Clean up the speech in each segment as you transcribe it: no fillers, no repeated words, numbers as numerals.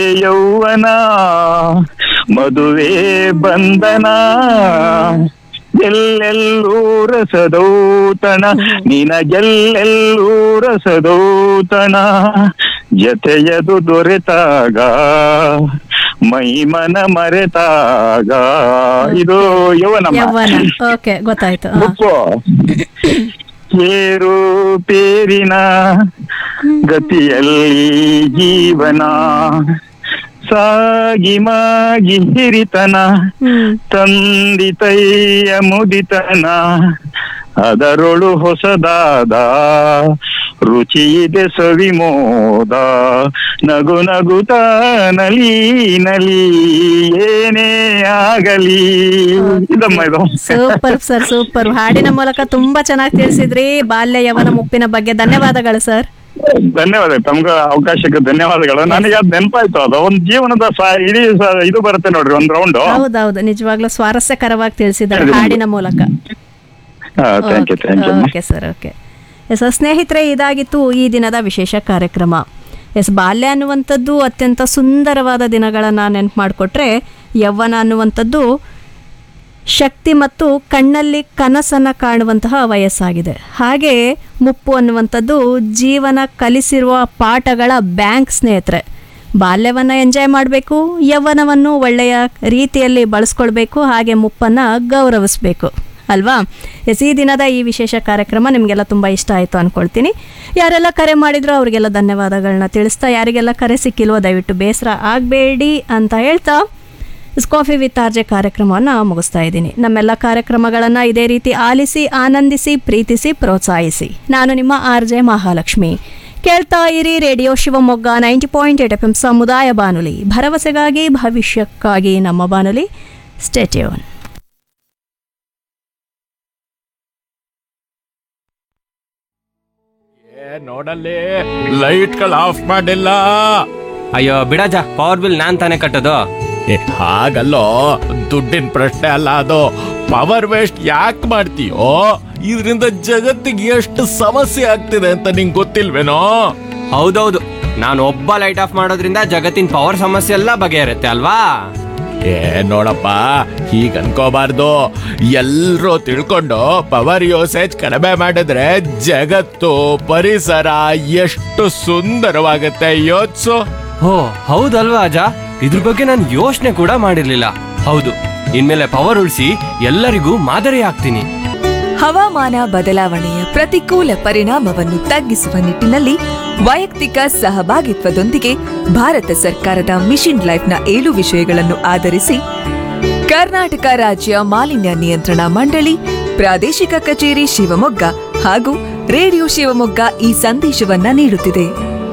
ಯೌವನ ಮದುವೆ ಬಂಧನ ಎಲ್ಲೆಲ್ಲೂ ರಸದೌತಣ ನಿನಗೆಲ್ಲೆಲ್ಲೂ ರಸದೌತಣ ಜತೆಯದು ದೊರೆತಾಗ ಮೈಮನ ಮರೆತಾಗ. ಇದು ಯೌವನ. ಓಕೆ, ಗೊತ್ತಾಯ್ತು. ಮುಪ್ಪು ಏರು ಪೇರಿನ ಗತಿಯಲ್ಲಿ ಜೀವನ ಸಾಗಿ ಮಾಗಿ ಹಿರಿತನ ತಂದಿತಯ್ಯ ಮುದಿತನ ಅದರೊಳು ಹೊಸದಾದ ರುಚಿ ಇದೆ ಸವಿಮೋದ ನಗು ನಗುತ್ತ ನಲಿ ನಲಿ ಏನೇ ಆಗಲಿ. ಇದಮ್ಮ ಇದು. Super sir, super. ಹಾಡಿನ ಮೂಲಕ ತುಂಬಾ ಚೆನ್ನಾಗಿ ತಿಳಿಸಿದ್ರಿ ಬಾಲ್ಯ ಯವನ ಮುಪ್ಪಿನ ಬಗ್ಗೆ. ಧನ್ಯವಾದಗಳು ಸರ್. ಧನ್ಯವಾದ. ತಮ್ಗೆ ಅವಕಾಶಕ್ಕೆ ಧನ್ಯವಾದಗಳು. ನನಗೆ ಅದ್ ನೆನಪಾಯ್ತು. ಅದು ಒಂದು ಜೀವನದ ಇಡೀ ಇದು ಬರುತ್ತೆ ನೋಡ್ರಿ, ಒಂದ್ ರೌಂಡ್. ಹೌದೌದು, ನಿಜವಾಗ್ಲೂ ಸ್ವಾರಸ್ಯಕರವಾಗಿ ತಿಳಿಸಿದ್ದಾರೆ ಹಾಡಿನ ಮೂಲಕ. Okay sir, okay. ಎಸ್ ಸ್ನೇಹಿತರೆ, ಇದಾಗಿತ್ತು ಈ ದಿನದ ವಿಶೇಷ ಕಾರ್ಯಕ್ರಮ. ಎಸ್, ಬಾಲ್ಯ ಅನ್ನುವಂಥದ್ದು ಅತ್ಯಂತ ಸುಂದರವಾದ ದಿನಗಳನ್ನು ನೆನಪು ಮಾಡಿಕೊಟ್ರೆ, ಯೌವನ ಅನ್ನುವಂಥದ್ದು ಶಕ್ತಿ ಮತ್ತು ಕಣ್ಣಲ್ಲಿ ಕನಸನ್ನು ಕಾಣುವಂತಹ ವಯಸ್ಸಾಗಿದೆ. ಹಾಗೆ ಮುಪ್ಪು ಅನ್ನುವಂಥದ್ದು ಜೀವನ ಕಲಿಸಿರುವ ಪಾಠಗಳ ಬ್ಯಾಂಕ್. ಸ್ನೇಹಿತರೆ, ಬಾಲ್ಯವನ್ನು ಎಂಜಾಯ್ ಮಾಡಬೇಕು, ಯೌವನವನ್ನು ಒಳ್ಳೆಯ ರೀತಿಯಲ್ಲಿ ಬಳಸ್ಕೊಳ್ಬೇಕು, ಹಾಗೆ ಮುಪ್ಪನ್ನು ಗೌರವಿಸಬೇಕು ಅಲ್ವಾ? ಎಸ್, ಈ ದಿನದ ಈ ವಿಶೇಷ ಕಾರ್ಯಕ್ರಮ ನಿಮಗೆಲ್ಲ ತುಂಬ ಇಷ್ಟ ಆಯಿತು ಅಂದ್ಕೊಳ್ತೀನಿ. ಯಾರೆಲ್ಲ ಕರೆ ಮಾಡಿದ್ರು ಅವರಿಗೆಲ್ಲ ಧನ್ಯವಾದಗಳನ್ನ ತಿಳಿಸ್ತಾ, ಯಾರಿಗೆಲ್ಲ ಕರೆ ಸಿಕ್ಕಿಲ್ವೋ ದಯವಿಟ್ಟು ಬೇಸರ ಆಗಬೇಡಿ ಅಂತ ಹೇಳ್ತಾ ಕಾಫಿ ವಿತ್ ಆರ್ಜೆ ಕಾರ್ಯಕ್ರಮವನ್ನು ಮುಗಿಸ್ತಾ ಇದ್ದೀನಿ. ನಮ್ಮೆಲ್ಲ ಕಾರ್ಯಕ್ರಮಗಳನ್ನು ಇದೇ ರೀತಿ ಆಲಿಸಿ, ಆನಂದಿಸಿ, ಪ್ರೀತಿಸಿ, ಪ್ರೋತ್ಸಾಹಿಸಿ. ನಾನು ನಿಮ್ಮ ಆರ್ಜೆ ಮಹಾಲಕ್ಷ್ಮಿ. ಕೇಳ್ತಾ ಇರಿ ರೇಡಿಯೋ ಶಿವಮೊಗ್ಗ 90.8 FM ಸಮುದಾಯ ಬಾನುಲಿ, ಭರವಸೆಗಾಗಿ ಭವಿಷ್ಯಕ್ಕಾಗಿ ನಮ್ಮ ಬಾನುಲಿ. Stay tune. ನೋಡಲ್ಲಿ ಲೈಟ್ಗಳು ಆಫ್ ಮಾಡಿಲ್ಲ. ಅಯ್ಯೋ ಬಿಡಜ, ಪವರ್ ಬಿಲ್ ನಾನ್ ತಾನೇ ಕಟ್ಟೋದು. ಹಾಗಲ್ಲೋ, ದುಡ್ಡಿನ ಪ್ರಶ್ನೆ ಅಲ್ಲ ಅದು. ಪವರ್ ವೇಸ್ಟ್ ಯಾಕೆ ಮಾಡ್ತೀಯೋ? ಇದರಿಂದ ಜಗತ್ತಿಗೆ ಎಷ್ಟು ಸಮಸ್ಯೆ ಆಗ್ತಿದೆ ಅಂತ ನಿಂಗೆ ಗೊತ್ತಿಲ್ವೇನೋ? ಹೌದೌದು, ನಾನು ಒಬ್ಬ ಲೈಟ್ ಆಫ್ ಮಾಡೋದ್ರಿಂದ ಜಗತ್ತಿನ ಪವರ್ ಸಮಸ್ಯೆ ಎಲ್ಲ ಬಗೆಹರುತ್ತೆ ಅಲ್ವಾ? ನೋಡಪ್ಪ, ಹೀಗ ಅನ್ಕೋಬಾರ್ದು. ಎಲ್ರೂ ತಿಳ್ಕೊಂಡು ಪವರ್ ಯೂಸೇಜ್ ಕಡಿಮೆ ಮಾಡಿದ್ರೆ ಜಗತ್ತು, ಪರಿಸರ ಎಷ್ಟು ಸುಂದರವಾಗುತ್ತೆ. ಯೋಚ್ಸು. ಓ ಹೌದಲ್ವಾ ಅಜ, ಇದ್ರ ಬಗ್ಗೆ ನಾನು ಯೋಚನೆ ಕೂಡ ಮಾಡಿರ್ಲಿಲ್ಲ. ಹೌದು, ಇನ್ಮೇಲೆ ಪವರ್ ಉಳಿಸಿ ಎಲ್ಲರಿಗೂ ಮಾದರಿ ಆಗ್ತೀನಿ. ಹವಾಮಾನ ಬದಲಾವಣೆಯ ಪ್ರತಿಕೂಲ ಪರಿಣಾಮವನ್ನು ತಗ್ಗಿಸುವ ನಿಟ್ಟಿನಲ್ಲಿ ವೈಯಕ್ತಿಕ ಸಹಭಾಗಿತ್ವದೊಂದಿಗೆ ಭಾರತ ಸರ್ಕಾರದ ಮಿಷನ್ ಲೈಫ್ನ 7 ವಿಷಯಗಳನ್ನು ಆಧರಿಸಿ ಕರ್ನಾಟಕ ರಾಜ್ಯ ಮಾಲಿನ್ಯ ನಿಯಂತ್ರಣ ಮಂಡಳಿ, ಪ್ರಾದೇಶಿಕ ಕಚೇರಿ ಶಿವಮೊಗ್ಗ ಹಾಗೂ ರೇಡಿಯೋ ಶಿವಮೊಗ್ಗ ಈ ಸಂದೇಶವನ್ನ ನೀಡುತ್ತಿದೆ.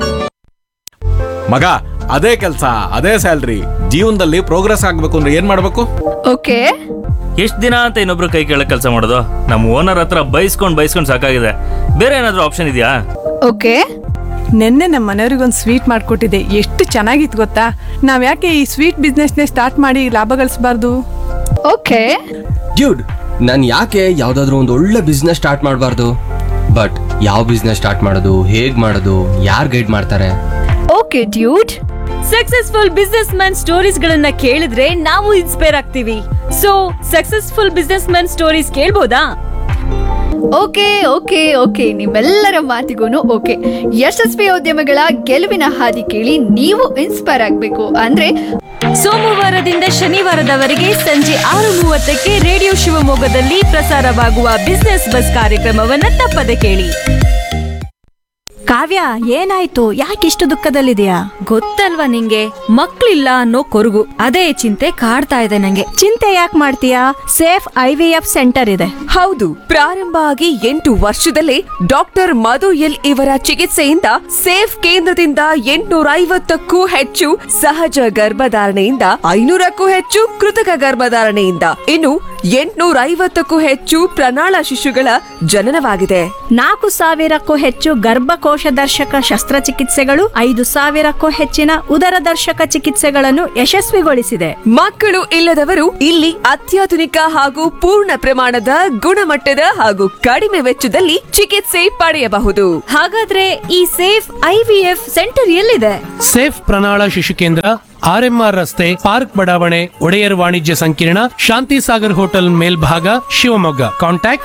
ಮಗ, ಅದೇ ಕೆಲಸ, ಅದೇ ಸ್ಯಾಲ್ರಿ, ಜೀವನದಲ್ಲಿ ಪ್ರೋಗ್ರೆಸ್ ಆಗ್ಬೇಕು ಅಂದ್ರೆ ಏನ್ ಮಾಡ್ಬೇಕು? ಓಕೆ, ಎಷ್ಟ್ ದಿನ ಅಂತ ಇನ್ನೊಬ್ರು ಕೈ ಕೆಳಗೆ ಕೆಲಸ ಮಾಡೋದು? ನಮ್ಮ ಓನರ್ ಹತ್ರ ಬೈಸ್ಕೊಂಡ್ ಸಾಕಾಗಿದೆ. ಬೇರೆ ಏನಾದ್ರೂ ಆಪ್ಷನ್ ಇದೆಯಾ? ಓಕೆ. ನೆನ್ನೆ ನಮ್ಮ ಮನೆಯವ್ರಿಗೊಂದು ಸ್ವೀಟ್ ಮಾಡ್ಕೊಟ್ಟಿದ್ದೆ, ಎಷ್ಟು ಚೆನ್ನಾಗಿತ್ತು ಗೊತ್ತಾ? ನಾವ್ ಯಾಕೆ ಈ ಸ್ವೀಟ್ ಬಿಸ್ನೆಸ್ನೇ ಸ್ಟಾರ್ಟ್ ಮಾಡಿ ಲಾಭ ಗಳಿಸಬಾರ್ದು? ಓಕೆ ಡ್ಯೂಡ್, ನಾನು ಯಾಕೆ ಯಾವ್ದಾದ್ರು ಒಂದು ಒಳ್ಳೆ ಬಿಸ್ನೆಸ್ ಸ್ಟಾರ್ಟ್ ಮಾಡಬಾರ್ದು? ಬಟ್ ಯಾವ ಬಿಸ್ನೆಸ್ ಸ್ಟಾರ್ಟ್ ಮಾಡೋದು, ಹೇಗ್ ಮಾಡೋದು, ಯಾರು ಗೈಡ್ ಮಾಡ್ತಾರೆ? Okay dude, successful business man stories ಗಳನ್ನ ಕೇಳಿದ್ರೆ ನಾವು ಇನ್ಸ್ಪೈರ್ ಆಗ್ತೀವಿ. So successful business man stories ಕೇಳ್ಬೋದಾ? Okay okay okay, ನಿಮ್ಮೆಲ್ಲರ ಮಾತಿಗೂ ಓಕೆ. ಯಶಸ್ವಿ ಉದ್ಯಮಗಳ ಗೆಲುವಿನ ಹಾದಿ ಕೇಳಿ ನೀವು ಇನ್ಸ್ಪೈರ್ ಆಗಬೇಕು ಅಂದ್ರೆ ಸೋಮವಾರದಿಂದ ಶನಿವಾರದವರೆಗೆ ಸಂಜೆ 6:30ಕ್ಕೆ ರೇಡಿಯೋ ಶಿವಮೊಗ್ಗದಲ್ಲಿ ಪ್ರಸಾರವಾಗುವ ಬಿಸ್ನೆಸ್ ಬಸ್ ಕಾರ್ಯಕ್ರಮವನ್ನ ತಪ್ಪದೆ ಕೇಳಿ. ಕಾವ್ಯ, ಏನಾಯ್ತು? ಯಾಕಿಷ್ಟು ದುಃಖದಲ್ಲಿದೆಯಾ? ಗೊತ್ತಲ್ವಾ ನಿಂಗೆ, ಮಕ್ಳಿಲ್ಲ ಅನ್ನೋ ಕೊರಗು, ಅದೇ ಚಿಂತೆ ಕಾಡ್ತಾ ಇದೆ ನಂಗೆ. ಚಿಂತೆ ಯಾಕೆ ಮಾಡ್ತೀಯಾ? ಸೇಫ್ IVF ಸೆಂಟರ್ ಇದೆ. ಹೌದು, ಪ್ರಾರಂಭ ಆಗಿ 8 ವರ್ಷದಲ್ಲೇ ಡಾಕ್ಟರ್ ಮಧು ಎಲ್ ಇವರ ಚಿಕಿತ್ಸೆಯಿಂದ ಸೇಫ್ ಕೇಂದ್ರದಿಂದ 850ಕ್ಕೂ ಹೆಚ್ಚು ಸಹಜ ಗರ್ಭಧಾರಣೆಯಿಂದ 500ಕ್ಕೂ ಹೆಚ್ಚು ಕೃತಕ ಗರ್ಭಧಾರಣೆಯಿಂದ ಇನ್ನು 850ಕ್ಕೂ ಹೆಚ್ಚು ಪ್ರಣಾಳ ಶಿಶುಗಳ ಜನನವಾಗಿದೆ. 4,000ಕ್ಕೂ ಹೆಚ್ಚು ಗರ್ಭಕೋಶದರ್ಶಕ ಶಸ್ತ್ರಚಿಕಿತ್ಸೆಗಳು, 5,000ಕ್ಕೂ ಹೆಚ್ಚಿನ ಉದರದರ್ಶಕ ಚಿಕಿತ್ಸೆಗಳನ್ನು ಯಶಸ್ವಿಗೊಳಿಸಿದೆ. ಮಕ್ಕಳು ಇಲ್ಲದವರು ಇಲ್ಲಿ ಅತ್ಯಾಧುನಿಕ ಹಾಗೂ ಪೂರ್ಣ ಪ್ರಮಾಣದ ಗುಣಮಟ್ಟದ ಹಾಗೂ ಕಡಿಮೆ ವೆಚ್ಚದಲ್ಲಿ ಚಿಕಿತ್ಸೆ ಪಡೆಯಬಹುದು. ಹಾಗಾದ್ರೆ ಈ ಸೇಫ್ IVF ಸೆಂಟರ್ ಎಲ್ಲಿದೆ? ಸೇಫ್ ಪ್ರಣಾಳ ಶಿಶು ಕೇಂದ್ರ, RMR ರಸ್ತೆ, ಪಾರ್ಕ್ ಬಡಾವಣೆ, ಒಡೆಯರ್ ವಾಣಿಜ್ಯ ಸಂಕೀರ್ಣ, ಶಾಂತಿ ಸಾಗರ್ ಹೋಟೆಲ್ ಮೇಲ್ಭಾಗ, ಶಿವಮೊಗ್ಗ. ಕಾಂಟ್ಯಾಕ್ಟ್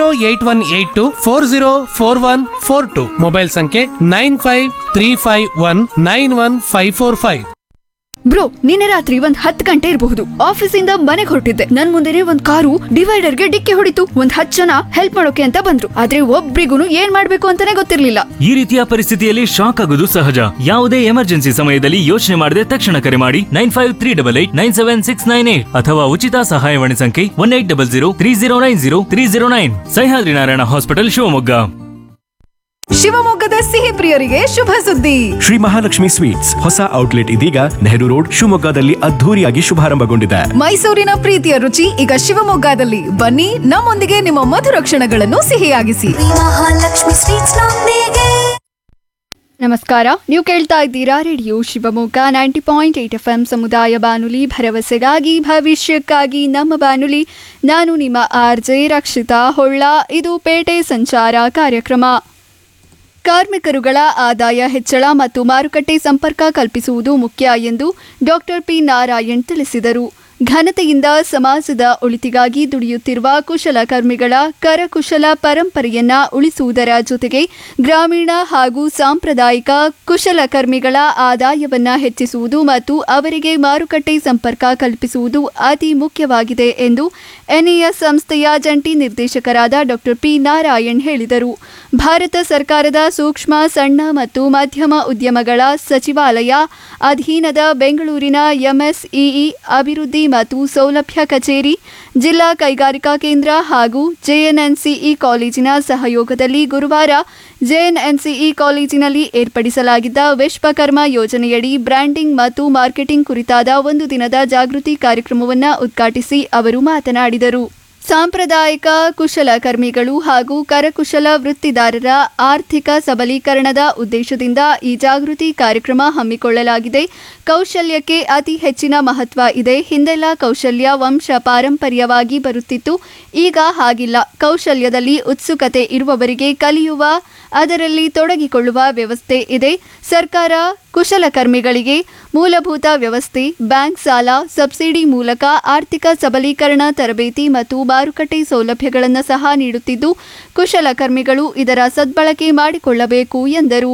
08182404142. ಮೊಬೈಲ್ ಸಂಖ್ಯೆ 9535191545. ಬ್ರೋ, ನಿನ್ನೆ ರಾತ್ರಿ 10 ಗಂಟೆ ಇರಬಹುದು. ಆಫೀಸಿಂದ ಮನೆಗೆ ಹೊರಟಿದ್ದೆ. ನನ್ ಮುಂದೆನೆ ಒಂದ್ ಕಾರು ಡಿವೈಡರ್ಗೆ ಡಿಕ್ಕಿ ಹೊಡಿತು. 10 ಜನ ಹೆಲ್ಪ್ ಮಾಡೋಕೆ ಅಂತ ಬಂದ್ರು, ಆದ್ರೆ ಒಬ್ರಿಗೂ ಏನ್ ಮಾಡ್ಬೇಕು ಅಂತಾನೆ ಗೊತ್ತಿರ್ಲಿಲ್ಲ. ಈ ರೀತಿಯ ಪರಿಸ್ಥಿತಿಯಲ್ಲಿ ಶಾಕ್ ಆಗೋದು ಸಹಜ. ಯಾವುದೇ ಎಮರ್ಜೆನ್ಸಿ ಸಮಯದಲ್ಲಿ ಯೋಚನೆ ಮಾಡದೆ ತಕ್ಷಣ ಕರೆ ಮಾಡಿ 9538897698 ಅಥವಾ ಉಚಿತ ಸಹಾಯವಾಣಿ ಸಂಖ್ಯೆ 180030903009. ಸಹ್ಯಾದ್ರಿ ನಾರಾಯಣ ಹಾಸ್ಪಿಟಲ್, ಶಿವಮೊಗ್ಗ. ಶಿವಮೊಗ್ಗದ ಸಿಹಿ ಪ್ರಿಯರಿಗೆ ಶುಭ ಸುದ್ದಿ. ಶ್ರೀ ಮಹಾಲಕ್ಷ್ಮಿ ಸ್ವೀಟ್ಸ್ ಹೊಸ ಔಟ್ಲೆಟ್ ಇದೀಗ ನೆಹರು ರೋಡ್, ಶಿವಮೊಗ್ಗದಲ್ಲಿ ಅದ್ಧೂರಿಯಾಗಿ ಶುಭಾರಂಭಗೊಂಡಿದೆ. ಮೈಸೂರಿನ ಪ್ರೀತಿಯ ರುಚಿ ಈಗ ಶಿವಮೊಗ್ಗದಲ್ಲಿ. ಬನ್ನಿ, ನಮ್ಮೊಂದಿಗೆ ನಿಮ್ಮ ಮಧುರ ಕ್ಷಣಗಳನ್ನು ಸಿಹಿಯಾಗಿಸಿ. ನಮಸ್ಕಾರ, ನೀವು ಕೇಳ್ತಾ ಇದ್ದೀರಾ ರೇಡಿಯೋ ಶಿವಮೊಗ್ಗ 90.8 FM ಸಮುದಾಯ ಬಾನುಲಿ, ಭರವಸೆಗಾಗಿ ಭವಿಷ್ಯಕ್ಕಾಗಿ ನಮ್ಮ ಬಾನುಲಿ. ನಾನು ನಿಮ್ಮ RJ ರಕ್ಷಿತಾ ಹೊಳ್ಳ. ಇದು ಪೇಟೆ ಸಂಚಾರ ಕಾರ್ಯಕ್ರಮ. ಕಾರ್ಮಿಕರುಗಳ ಆದಾಯ ಹೆಚ್ಚಳ ಮತ್ತು ಮಾರುಕಟ್ಟೆ ಸಂಪರ್ಕ ಕಲ್ಪಿಸುವುದು ಮುಖ್ಯ ಎಂದು ಡಾಕ್ಟರ್ ಪಿ ನಾರಾಯಣ್ ತಿಳಿಸಿದರು. ಘನತೆಯಿಂದ ಸಮಾಜದ ಒಳಿತಿಗಾಗಿ ದುಡಿಯುತ್ತಿರುವ ಕುಶಲಕರ್ಮಿಗಳ ಕರಕುಶಲ ಪರಂಪರೆಯನ್ನ ಉಳಿಸುವುದರ ಜೊತೆಗೆ ಗ್ರಾಮೀಣ ಹಾಗೂ ಸಾಂಪ್ರದಾಯಿಕ ಕುಶಲಕರ್ಮಿಗಳ ಆದಾಯವನ್ನ ಹೆಚ್ಚಿಸುವುದು ಮತ್ತು ಅವರಿಗೆ ಮಾರುಕಟ್ಟೆ ಸಂಪರ್ಕ ಕಲ್ಪಿಸುವುದು ಅತಿ ಮುಖ್ಯವಾಗಿದೆ ಎಂದು NES ಸಂಸ್ಥೆಯ ಜಂಟಿ ನಿರ್ದೇಶಕರಾದ ಡಾಕ್ಟರ್ ಪಿ ನಾರಾಯಣ್ ಹೇಳಿದರು. ಭಾರತ ಸರ್ಕಾರದ ಸೂಕ್ಷ್ಮ, ಸಣ್ಣ ಮತ್ತು ಮಧ್ಯಮ ಉದ್ಯಮಗಳ ಸಚಿವಾಲಯ ಅಧೀನದ ಬೆಂಗಳೂರಿನ MSEE ಅಭಿವೃದ್ಧಿ ಮತ್ತು ಸೌಲಭ್ಯ ಕಚೇರಿ, ಜಿಲ್ಲಾ ಕೈಗಾರಿಕಾ ಕೇಂದ್ರ ಹಾಗೂ JNNCE ಕಾಲೇಜಿನ ಸಹಯೋಗದಲ್ಲಿ ಗುರುವಾರ JNNCE ಕಾಲೇಜಿನಲ್ಲಿ ಏರ್ಪಡಿಸಲಾಗಿದ್ದ ವಿಶ್ವಕರ್ಮ ಯೋಜನೆಯಡಿ ಬ್ರ್ಯಾಂಡಿಂಗ್ ಮತ್ತು ಮಾರ್ಕೆಟಿಂಗ್ ಕುರಿತಾದ ಒಂದು ದಿನದ ಜಾಗೃತಿ ಕಾರ್ಯಕ್ರಮವನ್ನು ಉದ್ಘಾಟಿಸಿ ಅವರು ಮಾತನಾಡಿದರು. ಸಾಂಪ್ರದಾಯಿಕ ಕುಶಲಕರ್ಮಿಗಳು ಹಾಗೂ ಕರಕುಶಲ ವೃತ್ತಿದಾರರ ಆರ್ಥಿಕ ಸಬಲೀಕರಣದ ಉದ್ದೇಶದಿಂದ ಈ ಜಾಗೃತಿ ಕಾರ್ಯಕ್ರಮ ಹಮ್ಮಿಕೊಳ್ಳಲಾಗಿದೆ. ಕೌಶಲ್ಯಕ್ಕೆ ಅತಿ ಹೆಚ್ಚಿನ ಮಹತ್ವ ಇದೆ. ಹಿಂದೆಲ್ಲ ಕೌಶಲ್ಯ ವಂಶ ಪಾರಂಪರ್ಯವಾಗಿ ಬರುತ್ತಿತ್ತು. ಈಗ ಹಾಗಿಲ್ಲ. ಕೌಶಲ್ಯದಲ್ಲಿ ಉತ್ಸುಕತೆ ಇರುವವರಿಗೆ ಕಲಿಯುವ, ಅದರಲ್ಲಿ ತೊಡಗಿಕೊಳ್ಳುವ ವ್ಯವಸ್ಥೆ ಇದೆ. ಸರ್ಕಾರ ಕುಶಲಕರ್ಮಿಗಳಿಗೆ ಮೂಲಭೂತ ವ್ಯವಸ್ಥೆ, ಬ್ಯಾಂಕ್ ಸಾಲ, ಸಬ್ಸಿಡಿ ಮೂಲಕ ಆರ್ಥಿಕ ಸಬಲೀಕರಣ, ತರಬೇತಿ ಮತ್ತು ಮಾರುಕಟ್ಟೆ ಸೌಲಭ್ಯಗಳನ್ನು ಸಹ ನೀಡುತ್ತಿದ್ದು, ಕುಶಲಕರ್ಮಿಗಳು ಇದರ ಸದ್ಬಳಕೆ ಮಾಡಿಕೊಳ್ಳಬೇಕು ಎಂದರು.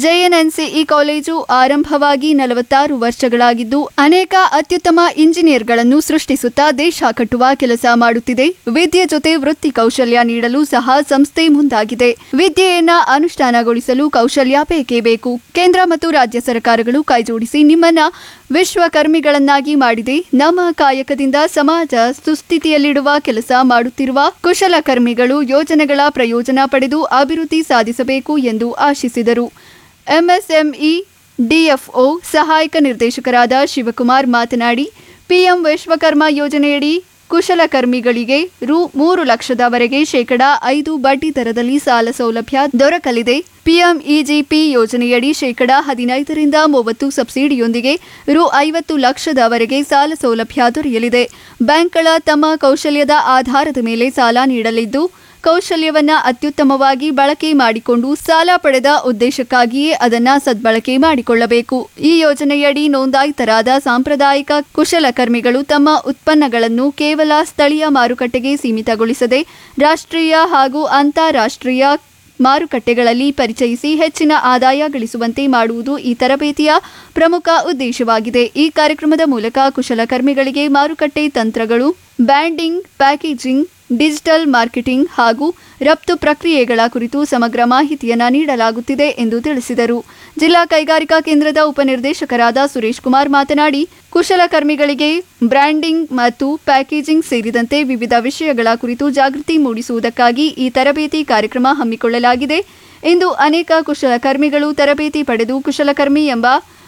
JNNCE ಕಾಲೇಜು ಆರಂಭವಾಗಿ 46 ವರ್ಷಗಳಾಗಿದ್ದು ಅನೇಕ ಅತ್ಯುತ್ತಮ ಇಂಜಿನಿಯರ್ಗಳನ್ನು ಸೃಷ್ಟಿಸುತ್ತಾ ದೇಶ ಕಟ್ಟುವ ಕೆಲಸ ಮಾಡುತ್ತಿದೆ. ವಿದ್ಯೆ ಜೊತೆ ವೃತ್ತಿ ಕೌಶಲ್ಯ ನೀಡಲು ಸಹ ಸಂಸ್ಥೆ ಮುಂದಾಗಿದೆ. ವಿದ್ಯೆಯನ್ನ ಅನುಷ್ಠಾನಗೊಳಿಸಲು ಕೌಶಲ್ಯ ಬೇಕೇ ಬೇಕು. ಕೇಂದ್ರ ಮತ್ತು ರಾಜ್ಯ ಸರ್ಕಾರಗಳು ಕೈಜೋಡಿಸಿ ನಿಮ್ಮನ್ನ ವಿಶ್ವಕರ್ಮಿಗಳನ್ನಾಗಿ ಮಾಡಿದೆ. ನಮ್ಮ ಕಾಯಕದಿಂದ ಸಮಾಜ ಸುಸ್ಥಿತಿಯಲ್ಲಿಡುವ ಕೆಲಸ ಮಾಡುತ್ತಿರುವ ಕುಶಲಕರ್ಮಿಗಳು ಯೋಜನೆಗಳ ಪ್ರಯೋಜನ ಪಡೆದು ಅಭಿವೃದ್ಧಿ ಸಾಧಿಸಬೇಕು ಎಂದು ಆಶಿಸಿದರು. MSME DFO ಸಹಾಯಕ ನಿರ್ದೇಶಕರಾದ ಶಿವಕುಮಾರ್ ಮಾತನಾಡಿ, PM ವಿಶ್ವಕರ್ಮ ಯೋಜನೆಯಡಿ ಕುಶಲಕರ್ಮಿಗಳಿಗೆ ರು. 3 ಲಕ್ಷದವರೆಗೆ ಶೇಕಡ 5 ಬಡ್ಡಿ ದರದಲ್ಲಿ ಸಾಲ ಸೌಲಭ್ಯ ದೊರಕಲಿದೆ. PMEGP ಯೋಜನೆಯಡಿ ಶೇಕಡ 15ರಿಂದ 30 ಸಬ್ಸಿಡಿಯೊಂದಿಗೆ ರು. 50 ಲಕ್ಷದವರೆಗೆ ಸಾಲ ಸೌಲಭ್ಯ ದೊರೆಯಲಿದೆ. ಬ್ಯಾಂಕ್ಗಳ ತಮ್ಮ ಕೌಶಲ್ಯದ ಆಧಾರದ ಮೇಲೆ ಸಾಲ ನೀಡಲಿದ್ದು, ಕೌಶಲ್ಯವನ್ನ ಅತ್ಯುತ್ತಮವಾಗಿ ಬಳಕೆ ಮಾಡಿಕೊಂಡು ಸಾಲ ಪಡೆದ ಉದ್ದೇಶಕ್ಕಾಗಿಯೇ ಅದನ್ನ ಸದ್ಬಳಕೆ ಮಾಡಿಕೊಳ್ಳಬೇಕು. ಈ ಯೋಜನೆಯಡಿ ನೋಂದಾಯಿತರಾದ ಸಾಂಪ್ರದಾಯಿಕ ಕುಶಲಕರ್ಮಿಗಳು ತಮ್ಮ ಉತ್ಪನ್ನಗಳನ್ನು ಕೇವಲ ಸ್ಥಳೀಯ ಮಾರುಕಟ್ಟೆಗೆ ಸೀಮಿತಗೊಳಿಸದೆ ರಾಷ್ಟ್ರೀಯ ಹಾಗೂ ಅಂತಾರಾಷ್ಟ್ರೀಯ ಮಾರುಕಟ್ಟೆಗಳಲ್ಲಿ ಪರಿಚಯಿಸಿ ಹೆಚ್ಚಿನ ಆದಾಯ ಗಳಿಸುವಂತೆ ಮಾಡುವುದು ಈ ತರಬೇತಿಯ ಪ್ರಮುಖ ಉದ್ದೇಶವಾಗಿದೆ. ಈ ಕಾರ್ಯಕ್ರಮದ ಮೂಲಕ ಕುಶಲಕರ್ಮಿಗಳಿಗೆ ಮಾರುಕಟ್ಟೆ ತಂತ್ರಗಳು, ಬ್ರ್ಯಾಂಡಿಂಗ್, ಪ್ಯಾಕೇಜಿಂಗ್, ಡಿಜಿಟಲ್ ಮಾರ್ಕೆಟಿಂಗ್ ಹಾಗೂ ರಫ್ತು ಪ್ರಕ್ರಿಯೆಗಳ ಕುರಿತು ಸಮಗ್ರ ಮಾಹಿತಿಯನ್ನು ನೀಡಲಾಗುತ್ತಿದೆ ಎಂದು ತಿಳಿಸಿದರು. ಜಿಲ್ಲಾ ಕೈಗಾರಿಕಾ ಕೇಂದ್ರದ ಉಪನಿರ್ದೇಶಕರಾದ ಸುರೇಶ್ ಕುಮಾರ್ ಮಾತನಾಡಿ, ಕುಶಲಕರ್ಮಿಗಳಿಗೆ ಬ್ರ್ಯಾಂಡಿಂಗ್ ಮತ್ತು ಪ್ಯಾಕೇಜಿಂಗ್ ಸೇರಿದಂತೆ ವಿವಿಧ ವಿಷಯಗಳ ಕುರಿತು ಜಾಗೃತಿ ಮೂಡಿಸುವುದಕ್ಕಾಗಿ ಈ ತರಬೇತಿ ಕಾರ್ಯಕ್ರಮ ಹಮ್ಮಿಕೊಳ್ಳಲಾಗಿದೆ. ಇಂದು ಅನೇಕ ಕುಶಲಕರ್ಮಿಗಳು ತರಬೇತಿ ಪಡೆದು ಕುಶಲಕರ್ಮಿ ಎಂಬ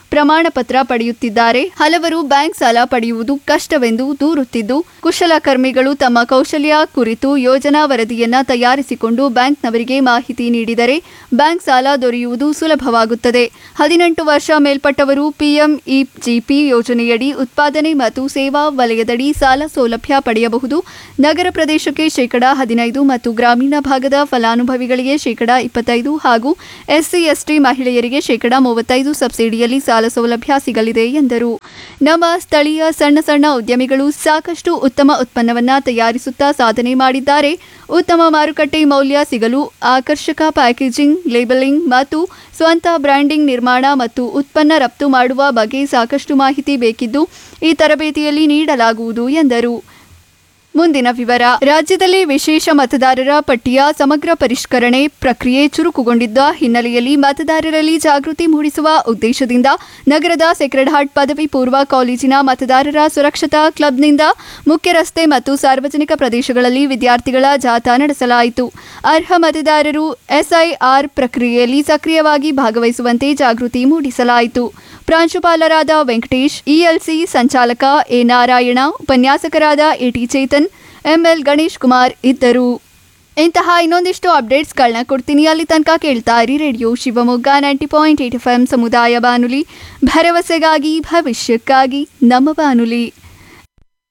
ಪ್ರಮಾಣ ಪತ್ರ ಪಡೆಯುತ್ತಿದ್ದಾರೆ. ಹಲವರು ಬ್ಯಾಂಕ್ ಸಾಲ ಪಡೆಯುವುದು ಕಷ್ಟವೆಂದು ದೂರುತ್ತಿದ್ದು, ಕುಶಲಕರ್ಮಿಗಳು ತಮ್ಮ ಕೌಶಲ್ಯ ಕುರಿತು ಯೋಜನಾ ವರದಿಯನ್ನ ತಯಾರಿಸಿಕೊಂಡು ಬ್ಯಾಂಕ್ನವರಿಗೆ ಮಾಹಿತಿ ನೀಡಿದರೆ ಬ್ಯಾಂಕ್ ಸಾಲ ದೊರೆಯುವುದು ಸುಲಭವಾಗುತ್ತದೆ. 18 ವರ್ಷ ಮೇಲ್ಪಟ್ಟವರು PMEGP ಯೋಜನೆಯಡಿ ಉತ್ಪಾದನೆ ಮತ್ತು ಸೇವಾ ವಲಯದಡಿ ಸಾಲ ಸೌಲಭ್ಯ ಪಡೆಯಬಹುದು. ನಗರ ಪ್ರದೇಶಕ್ಕೆ 15% ಮತ್ತು ಗ್ರಾಮೀಣ ಭಾಗದ ಫಲಾನುಭವಿಗಳಿಗೆ 25% ಹಾಗೂ SC/ST ಮಹಿಳೆಯರಿಗೆ 35% ಸಬ್ಸಿಡಿಯಲ್ಲಿ ಸಾಲ ಸೌಲಭ್ಯ ಸಿಗಲಿದೆ ಎಂದರು. ನಮ್ಮ ಸ್ಥಳೀಯ ಸಣ್ಣ ಸಣ್ಣ ಉದ್ಯಮಿಗಳು ಸಾಕಷ್ಟು ಉತ್ತಮ ಉತ್ಪನ್ನವನ್ನ ತಯಾರಿಸುತ್ತಾ ಸಾಧನೆ ಮಾಡಿದ್ದಾರೆ. ಉತ್ತಮ ಮಾರುಕಟ್ಟೆ ಮೌಲ್ಯ ಸಿಗಲು ಆಕರ್ಷಕ ಪ್ಯಾಕೇಜಿಂಗ್, ಲೇಬಲಿಂಗ್ ಮತ್ತು ಸ್ವಂತ ಬ್ರ್ಯಾಂಡಿಂಗ್ ನಿರ್ಮಾಣ ಮತ್ತು ಉತ್ಪನ್ನ ರಫ್ತು ಮಾಡುವ ಬಗ್ಗೆ ಸಾಕಷ್ಟು ಮಾಹಿತಿ ಬೇಕಿದ್ದು ಈ ತರಬೇತಿಯಲ್ಲಿ ನೀಡಲಾಗುವುದು ಎಂದರು. ಮುಂದಿನ ವಿವರ. ರಾಜ್ಯದಲ್ಲಿ ವಿಶೇಷ ಮತದಾರರ ಪಟ್ಟಿಯ ಸಮಗ್ರ ಪರಿಷ್ಕರಣೆ ಪ್ರಕ್ರಿಯೆ ಚುರುಕುಗೊಂಡಿದ್ದ ಹಿನ್ನೆಲೆಯಲ್ಲಿ ಮತದಾರರಲ್ಲಿ ಜಾಗೃತಿ ಮೂಡಿಸುವ ಉದ್ದೇಶದಿಂದ ನಗರದ ಸೇಕ್ರೆಡ್ ಹಾರ್ಟ್ ಪದವಿ ಪೂರ್ವ ಕಾಲೇಜಿನ ಮತದಾರರ ಸುರಕ್ಷತಾ ಕ್ಲಬ್ನಿಂದ ಮುಖ್ಯ ರಸ್ತೆ ಮತ್ತು ಸಾರ್ವಜನಿಕ ಪ್ರದೇಶಗಳಲ್ಲಿ ವಿದ್ಯಾರ್ಥಿಗಳ ಜಾಥಾ ನಡೆಸಲಾಯಿತು. ಅರ್ಹ ಮತದಾರರು SIR ಪ್ರಕ್ರಿಯೆಯಲ್ಲಿ ಸಕ್ರಿಯವಾಗಿ ಭಾಗವಹಿಸುವಂತೆ ಜಾಗೃತಿ ಮೂಡಿಸಲಾಯಿತು. ಪ್ರಾಂಶುಪಾಲರಾದ ವೆಂಕಟೇಶ್, ELC ಸಂಚಾಲಕ A ನಾರಾಯಣ, ಉಪನ್ಯಾಸಕರಾದ AT ಚೇತನ್, ML ಗಣೇಶ್ ಕುಮಾರ್ ಇದ್ದರು. ಇಂತಹ ಇನ್ನೊಂದಿಷ್ಟು ಅಪ್ಡೇಟ್ಸ್ಗಳನ್ನ ಕೊಡ್ತೀನಿ. ಅಲ್ಲಿ ತನಕ ಕೇಳ್ತಾ ಇರಿ ರೇಡಿಯೋ ಶಿವಮೊಗ್ಗ 90.8 FM ಸಮುದಾಯ ಬಾನುಲಿ, ಭರವಸೆಗಾಗಿ ಭವಿಷ್ಯಕ್ಕಾಗಿ ನಮ್ಮ ಬಾನುಲಿ.